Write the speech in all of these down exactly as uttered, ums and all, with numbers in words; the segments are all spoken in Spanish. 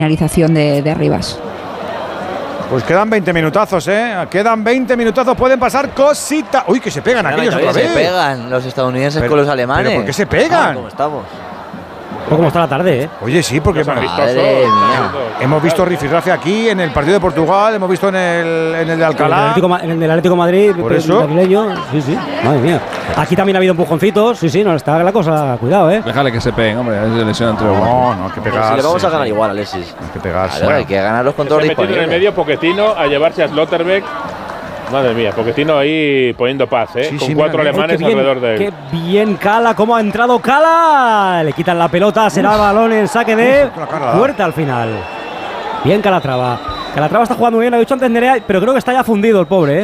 finalización de, de Rivas. Pues quedan veinte minutazos, ¿eh? Quedan veinte minutazos, pueden pasar cositas. Uy, que se pegan aquellos otra vez. Se pegan los estadounidenses pero, con los alemanes. ¿Pero por qué se pegan? Ah, ¿cómo estamos? ¿Cómo está la tarde, eh? Oye, sí, porque Madre mía. hemos visto rifirrafe aquí en el partido de Portugal, hemos visto en el, en el de Alcalá. En el, Atlético, en el del Atlético Madrid, por eso. Brasileño. Sí, sí, madre mía. Aquí también ha habido empujoncitos. Sí, sí, no está la cosa. Cuidado, eh. Déjale que se peguen, hombre. Es de lesión entre los No, no, hay que pegarse. Si le vamos a ganar igual, Alexis. Hay que pegarse. Claro, hay que ganarlos con todos Se ha metido en el medio Pochettino a llevarse a Slotterbeck. Madre mía, Pochettino ahí poniendo paz, ¿eh? Sí, con sí, cuatro mira, alemanes Qué bien, alrededor de él. Qué bien Cala, cómo ha entrado Cala. Le quitan la pelota, será balón en saque de puerta al final. Bien Calatrava. Calatrava está jugando muy bien, lo he dicho antes Nerea, pero creo que está ya fundido el pobre, ¿eh?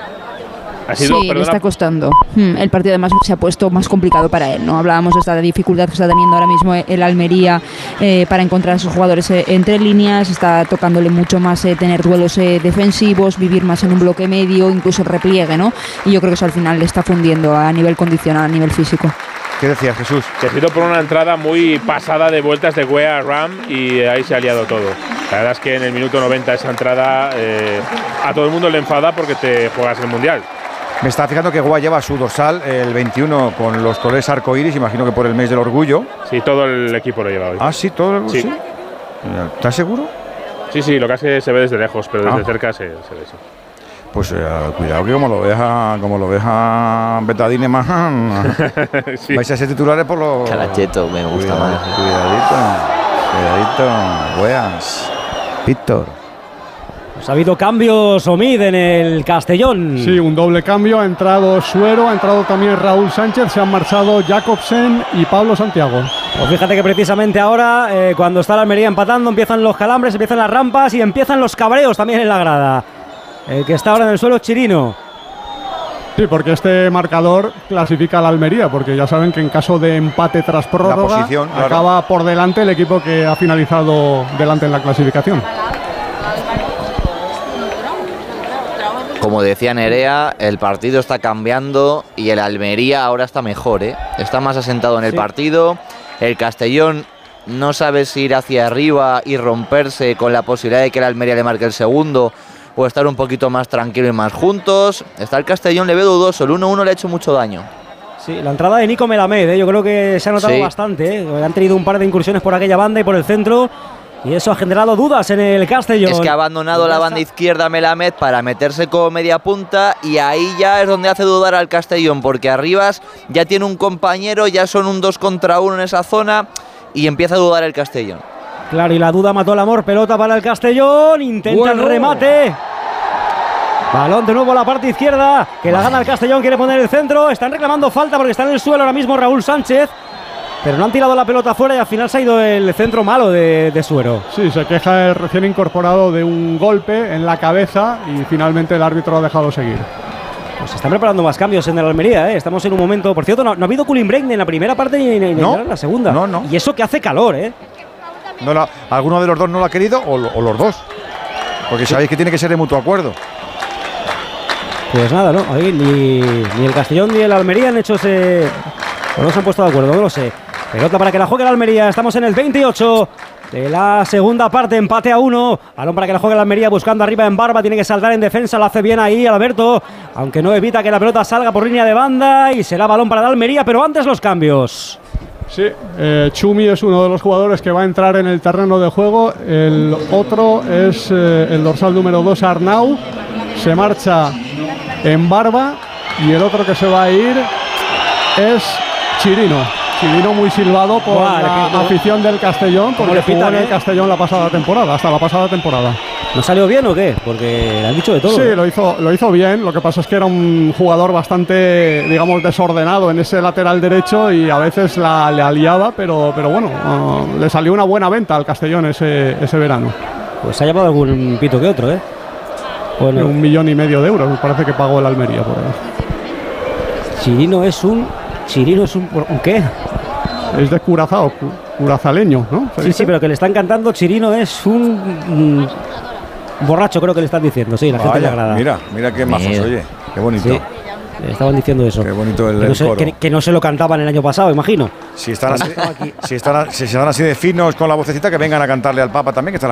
Ha sido, Sí, le está costando. Hmm, el partido además se ha puesto más complicado para él, ¿no? Hablábamos de esta dificultad que está teniendo ahora mismo el Almería eh, para encontrar a sus jugadores eh, entre líneas. Está tocándole mucho más eh, tener duelos eh, defensivos, vivir más en un bloque medio, incluso el repliegue, ¿no? Y yo creo que eso al final le está fundiendo a nivel condicional, a nivel físico. ¿Qué decías, Jesús? Que ha sido por una entrada muy pasada de vueltas de Guea a Ram y ahí se ha liado todo. La verdad es que en el minuto noventa esa entrada eh, a todo el mundo le enfada porque te juegas el Mundial. Me está fijando que Guá lleva su dorsal el veintiuno con los colores arcoíris, imagino que por el mes del orgullo. Sí, todo el equipo lo lleva hoy. Ah, sí, todo el sí. ¿sí? ¿Estás seguro? Sí, sí, lo que hace se ve desde lejos, pero desde ah. cerca se, se ve eso. Pues eh, cuidado que como lo veas como lo veas Betadine Mahan, sí. vais a ser titulares por los… Calacheto, me gusta Cuidado, más. Cuidadito, cuidadito, Gueas, Víctor. Pues ha habido cambios, Omid, en el Castellón. Sí, un doble cambio. Ha entrado Suero, ha entrado también Raúl Sánchez, se han marchado Jacobsen y Pablo Santiago. Pues fíjate que precisamente ahora, eh, cuando está la Almería empatando, empiezan los calambres, empiezan las rampas y empiezan los cabreos también en la grada. El que está ahora en el suelo es Chirino. Sí, porque este marcador clasifica a la Almería, porque ya saben que en caso de empate tras prórroga, posición, claro. acaba por delante el equipo que ha finalizado delante en la clasificación. Como decía Nerea, el partido está cambiando y el Almería ahora está mejor, ¿eh? Está más asentado en el sí. partido. El Castellón no sabe si ir hacia arriba y romperse con la posibilidad de que el Almería le marque el segundo o estar un poquito más tranquilo y más juntos. Está el Castellón, le veo dudoso, el uno uno le ha hecho mucho daño. Sí, la entrada de Nico Melamed, ¿eh? Yo creo que se ha notado sí. bastante, ¿eh? Han tenido un par de incursiones por aquella banda y por el centro. Y eso ha generado dudas en el Castellón. Es que ha abandonado la banda izquierda Melamed para meterse como media punta y ahí ya es donde hace dudar al Castellón, porque Arribas ya tiene un compañero, ya son un dos contra uno en esa zona y empieza a dudar el Castellón. Claro, y la duda mató el amor, pelota para el Castellón, intenta bueno. el remate. Balón de nuevo a la parte izquierda, que la gana el Castellón, quiere poner el centro, están reclamando falta porque está en el suelo ahora mismo Raúl Sánchez. Pero no han tirado la pelota fuera y al final se ha ido el centro malo de, de Suero. Sí, se queja el recién incorporado de un golpe en la cabeza y finalmente el árbitro lo ha dejado seguir. Pues se están preparando más cambios en el Almería, ¿eh? Estamos en un momento… Por cierto, no, no ha habido cooling break ni en la primera parte ni, ni, no, ni en la segunda. No, no. Y eso que hace calor, ¿eh? No la, ¿Alguno de los dos no lo ha querido o, o los dos? Porque sí. sabéis que tiene que ser de mutuo acuerdo. Pues nada, ¿no? Ahí ni, ni el Castellón ni el Almería han hecho ese… O no se han puesto de acuerdo, no lo sé. Pelota para que la juegue el Almería. Estamos en el veintiocho de la segunda parte. Empate a uno. Balón para que la juegue el Almería buscando arriba en Barba. Tiene que saltar en defensa. Lo hace bien ahí Alberto. Aunque no evita que la pelota salga por línea de banda. Y será balón para el Almería. Pero antes los cambios. Sí, eh, Chumi es uno de los jugadores que va a entrar en el terreno de juego. El otro es eh, el dorsal número dos, Arnau. Se marcha en Barba. Y el otro que se va a ir es Chirino. Chirino muy silbado por wow, la no, afición del Castellón, porque jugó en el Castellón la pasada temporada, hasta la pasada temporada. ¿No salió bien o qué? Porque le han dicho de todo. Sí, ¿eh? lo hizo, lo hizo bien. Lo que pasa es que era un jugador bastante, digamos, desordenado en ese lateral derecho y a veces la, le aliaba, pero, pero bueno, uh, le salió una buena venta al Castellón ese, ese verano. Pues ha llamado algún pito que otro, ¿eh? Bueno, un millón y medio de euros, me parece que pagó el Almería por ahí. Chirino es un… Chirino es un… ¿un qué? Es de Curazao, curazaleño, ¿no? Sí, dice? sí, pero que le están cantando Chirino es un… Mm, borracho, creo que le están diciendo, sí, la Vaya, gente le agrada. Mira, mira qué majos, mira. Oye, qué bonito. Sí, le estaban diciendo eso. Qué bonito el, que, no el se, coro. Que, que no se lo cantaban el año pasado, imagino. Si están, así, si, están, si están así de finos con la vocecita, que vengan a cantarle al Papa también, que está la